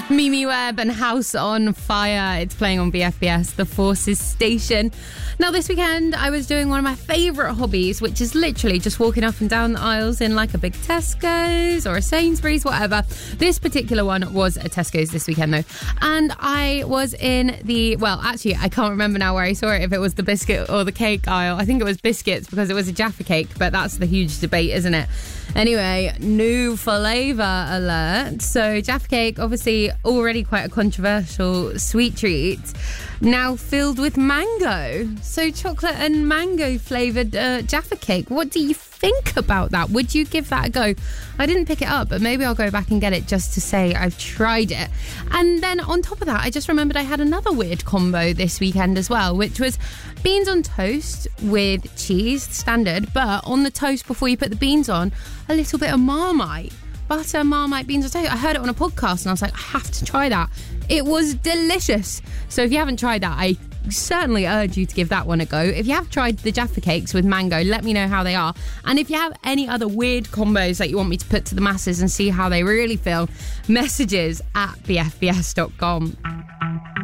Mimi Webb and House on Fire. It's playing on BFBS, the Forces station. Now, this weekend, I was doing one of my favourite hobbies, which is literally just walking up and down the aisles in like a big Tesco's or a Sainsbury's, whatever. This particular one was a Tesco's this weekend, though. And I was in actually, I can't remember now where I saw it, if it was the biscuit or the cake aisle. I think it was biscuits because it was a Jaffa cake, but that's the huge debate, isn't it? Anyway, new flavour alert. So Jaffa cake, obviously already quite a controversial sweet treat, now filled with mango. So chocolate and mango flavoured Jaffa cake. What do you think about that? Would you give that a go? I didn't pick it up, but maybe I'll go back and get it just to say I've tried it. And then on top of that, I just remembered I had another weird combo this weekend as well, which was beans on toast with cheese, standard, but on the toast before you put the beans on, a little bit of Marmite. Butter, Marmite, beans on toast. I heard it on a podcast and I was like, I have to try that. It was delicious. So if you haven't tried that, I certainly urge you to give that one a go. If you have tried the Jaffa cakes with mango, let me know how they are. And if you have any other weird combos that you want me to put to the masses and see how they really feel, messages at bfbs.com.